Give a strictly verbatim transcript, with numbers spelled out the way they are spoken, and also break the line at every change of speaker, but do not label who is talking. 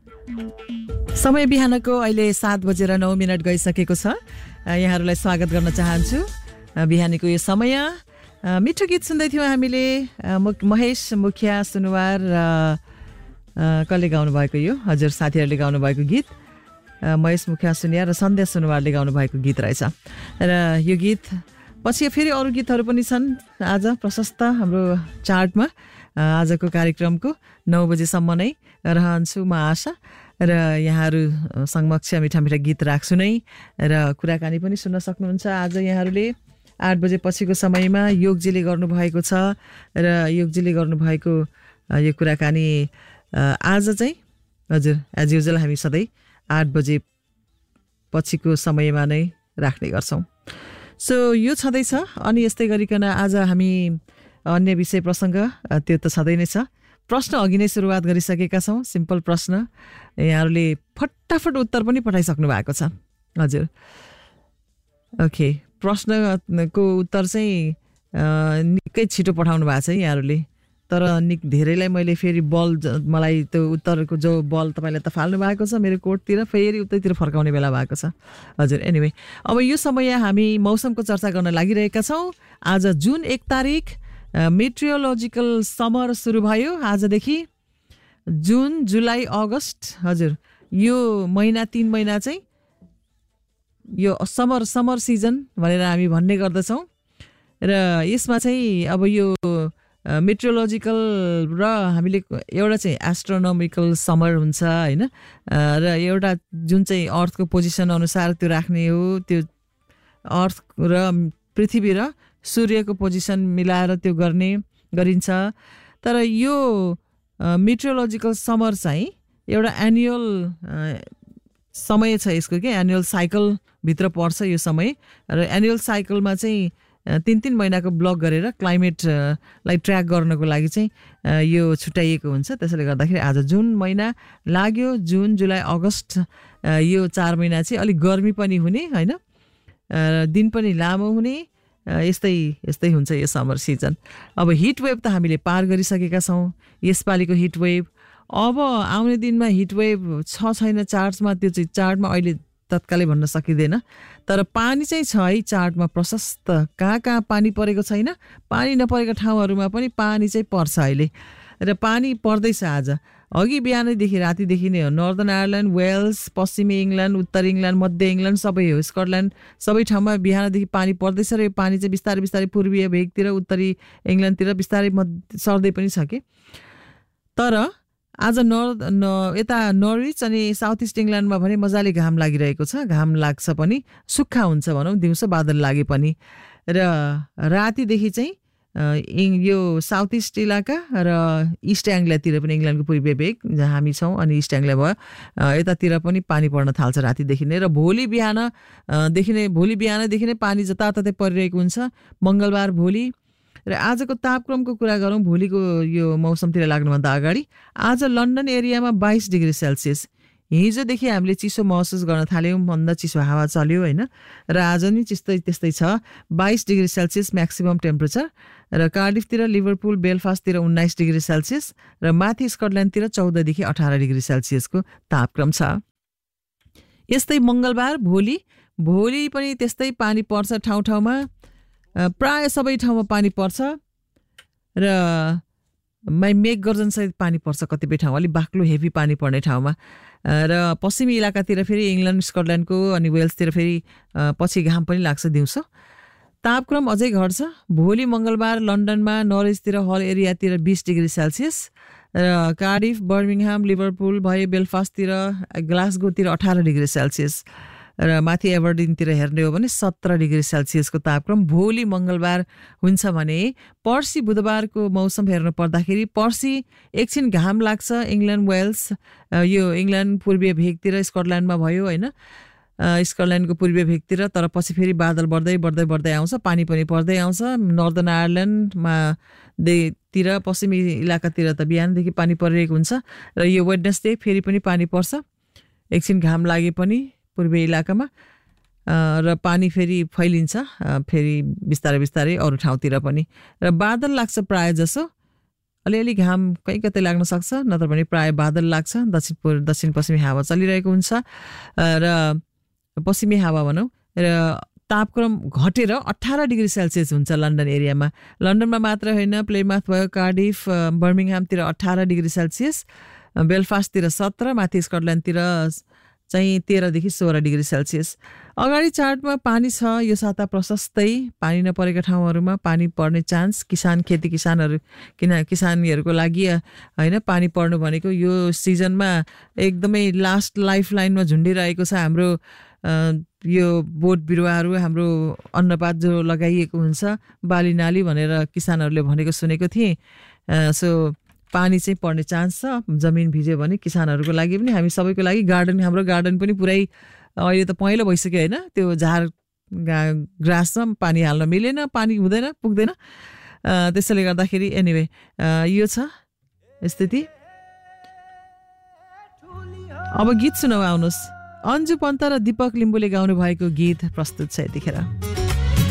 समय बिहानको अहिले सात बजेर नौ मिनट गइसकेको छ। यहाँहरूलाई स्वागत गर्न चाहन्छु। बिहानीको यो समय मिठो गीत सुन्दै थियौँ हामीले। महेश मुखिया सुनुवार र कसले गाउनु भएको यो हजुर साथीहरूले गाउनु भएको गीत महेश मुखिया सुनिया र सन्ध्या सुनुवारले गाउनु भएको गीत रहेछ। र यो गीत पछि फेरि अरू गीतहरू पनि छन् आज प्रशस्त हाम्रो चार्टमा। आजको कार्यक्रमको नौ बजेसम्म नै रहन्छु म आशा, र यहाँहरू समक्ष मिठा मिठा गीत राख्छु नै, र कुराकानी पनि सुन्न सक्नुहुन्छ। आज यहाँहरूले आठ बजे पछिको समयमा योगजीले गर्नुभएको छ, र योगजीले गर्नुभएको यो कुराकानी आज चाहिँ हजुर एज युजुअल हामी सधैँ आठ बजे पछिको समयमा नै राख्ने गर्छौँ। सो यो छँदैछ। अनि यस्तै गरिकन आज हामी अन्य विषय प्रसङ्ग त्यो त छँदै नै छ। प्रश्न अघि नै सुरुवात गरिसकेका छौँ। सिम्पल प्रश्न, यहाँहरूले फटाफट उत्तर पनि पठाइसक्नु भएको छ। हजुर ओके, प्रश्नको उत्तर चाहिँ निकै छिटो पठाउनु भएको छ यहाँहरूले, तर निक धेरैलाई मैले फेरि बल मलाई त्यो उत्तरको जो बल तपाईँले त फाल्नु भएको छ मेरो कोर्टतिर, फेरि उतैतिर फर्काउने बेला भएको छ। हजुर एनिवे, अब यो समय हामी मौसमको चर्चा गर्न लागिरहेका छौँ। आज जुन एक तारिक मेट्रियोलोजिकल समर सुरु भयो। आजदेखि जुन जुलाई अगस्त हजुर यो महिना तीन महिना चाहिँ यो समर समर सिजन भनेर हामी भन्ने गर्दछौँ। र यसमा चाहिँ अब यो मेट्रियोलोजिकल र हामीले एउटा चाहिँ एस्ट्रोनोमिकल समर हुन्छ होइन, र एउटा जुन चाहिँ अर्थको पोजिसन अनुसार त्यो राख्ने हो, त्यो अर्थ र पृथ्वी र सूर्यको पोजिसन मिलाएर त्यो गर्ने गरिन्छ। तर यो मेट्रियोलोजिकल समर चाहिँ एउटा एनुअल समय छ यसको, कि एनुअल साइकलभित्र पर्छ यो समय। र एनुअल साइकलमा चाहिँ तिन तिन महिनाको ब्लक गरेर क्लाइमेटलाई ट्र्याक गर्नको लागि चाहिँ यो छुट्याइएको हुन्छ। त्यसैले गर्दाखेरि आज जुन महिना लाग्यो, जुन जुलाई अगस्त यो चार महिना चाहिँ अलिक गर्मी पनि हुने होइन, दिन पनि लामो हुने, यस्तै यस्तै हुन्छ यो समर सिजन। अब हिट वेभ त हामीले पार गरिसकेका छौँ यसपालिको हिट वेभ। अब आउने दिनमा हिट वेभ छ छैन चार्टमा, त्यो चाहिँ चार्टमा अहिले तत्कालै भन्न सकिँदैन, तर पानी चाहिँ छ है चार्टमा प्रशस्त। कहाँ कहाँ पानी परेको छैन, पानी नपरेको ठाउँहरूमा पनि पानी चाहिँ पर्छ अहिले, र पानी पर्दैछ आज। अघि बिहानैदेखि रातिदेखि नै हो। नर्दर्न आयरल्यान्ड, वेल्स, पश्चिमी इङ्ल्यान्ड, उत्तर इङ्ल्यान्ड, मध्य इङ्ल्यान्ड सबै हो, स्कटल्यान्ड सबै ठाउँमा बिहानदेखि पानी पर्दैछ। र यो पानी चाहिँ बिस्तारै बिस्तारै पूर्वीय भेगतिर उत्तरी इङ्ल्यान्डतिर बिस्तारै मध्य सर्दै पनि छ कि। तर आज नर्थ न यता नर्विच अनि साउथ इस्ट इङ्ल्यान्डमा भने मजाले घाम लागिरहेको छ। घाम लाग्छ पनि, सुक्खा हुन्छ भनौँ, दिउँसो बादल लागे पनि। र रातिदेखि चाहिँ यो साउथ इस्ट इलाका र इस्ट एङ्ग्लियातिर पनि, इङ्ल्यान्डको पूर्वीय भेग जहाँ हामी छौँ अनि इस्ट एङ्ग्लिया भयो, यतातिर पनि पानी पर्न थाल्छ रातिदेखि नै। र भोलि बिहानदेखि नै भोलि बिहानदेखि नै पानी जताततै परिरहेको हुन्छ मङ्गलबार भोलि। र आजको तापक्रमको कुरा गरौँ भोलिको यो मौसमतिर लाग्नुभन्दा अगाडि, आज लन्डन एरियामा बाइस डिग्री सेल्सियस। हिजोदेखि हामीले चिसो महसुस गर्न थाल्यौँ, भन्दा चिसो हावा चल्यो होइन, र आज नि त्यस्तै त्यस्तै छ। बाइस डिग्री सेल्सियस म्याक्सिमम टेम्परेचर। र कार्डिफतिर, लिभरपुल, बेलफास्टतिर उन्नाइस डिग्री सेल्सियस, र माथि स्कटल्यान्डतिर चौधदेखि अठार डिग्री सेल्सियसको तापक्रम छ। यस्तै मङ्गलबार भोलि भोलि पनि त्यस्तै पानी पर्छ ठाउँ ठाउँमा, प्राय सबै ठाउँमा पानी पर्छ। र मै मेघ गर्जनसहित पानी पर्छ कतिपय ठाउँ, अलिक बाक्लो हेभी पानी पर्ने ठाउँमा। र पश्चिमी इलाकातिर फेरि इङ्ल्यान्ड, स्कटल्यान्डको अनि वेल्सतिर फेरि पछि घाम पनि लाग्छ दिउँसो। तापक्रम अझै घट्छ भोलि मङ्गलबार। लन्डनमा, नर्विचतिर, हल एरियातिर बिस डिग्री सेल्सियस, र कार्डिफ, बर्मिङहाम, लिभरपुल भए, बेलफास्टतिर, ग्लासगोतिर अठार डिग्री सेल्सियस, र माथि एभरडिनतिर हेर्ने हो भने सत्र डिग्री सेल्सियसको तापक्रम भोलि मङ्गलबार हुन्छ भने। पर्सि बुधबारको मौसम हेर्नु पर्दाखेरि पर्सि एकछिन घाम लाग्छ इङ्ल्यान्ड, वेल्स, यो इङ्ल्यान्ड पूर्वीय भेगतिर, स्कटल्यान्डमा भयो होइन, स्कटल्यान्डको पूर्वीय भेगतिर। तर पछि फेरि बादल बढ्दै बढ्दै बढ्दै आउँछ, पानी पनि पर्दै आउँछ। नर्दर्न आयरल्यान्डमा तिर, पश्चिमी इलाकातिर त बिहानदेखि पानी परिरहेको हुन्छ। र यो वेडनेसडे फेरि पनि पानी पर्छ, एकछिन घाम लागे पनि पूर्वी इलाकामा, र पानी फेरि फैलिन्छ फेरि बिस्तारै बिस्तारै अरू ठाउँतिर पनि। र बादल लाग्छ प्राय जसो, अलिअलि घाम कहीँ कतै लाग्न सक्छ, नत्र भने प्राय बादल लाग्छ। दक्षिण पूर्व दक्षिण पश्चिमी हावा चलिरहेको हुन्छ र पश्चिमी हावा भनौँ र तापक्रम घटेर अठार डिग्री सेल्सियस हुन्छ लन्डन एरियामा। लन्डनमा मात्र होइन, प्लेमाथ भयो, कार्डिफ, बर्मिङहामतिर अठार डिग्री सेल्सियस, बेलफास्टतिर सत्र, माथि स्कटल्यान्डतिर चाहिँ तेह्रदेखि सोह्र डिग्री सेल्सियस। अगाडि चार्टमा पानी छ, यो साता प्रशस्तै पानी नपरेका ठाउँहरूमा पानी पर्ने चान्स। किसान खेती किसानहरू किन किसानीहरूको लागि होइन पानी पर्नु भनेको यो सिजनमा एकदमै लास्ट लाइफ लाइनमा झुन्डिरहेको छ हाम्रो यो बोट बिरुवाहरू, हाम्रो अन्नपात जो लगाइएको हुन्छ बाली नाली भनेर किसानहरूले भनेको सुनेको थिएँ। सो पानी चाहिँ पर्ने चान्स छ। जमिन भिज्यो भने किसानहरूको लागि पनि, हामी सबैको लागि, गार्डन हाम्रो गार्डन पनि पुरै अहिले त पहेँलो भइसक्यो होइन, त्यो झार ग्रासमा पानी हाल्न मिलेन, पानी हुँदैन, पुग्दैन। त्यसैले गर्दाखेरि एनिवे यो छ स्थिति। अब गीत सुनाउ आउनुहोस्। अन्जु पन्त र दीपक लिम्बूले गाउनु भएको गीत प्रस्तुत छ यतिखेर।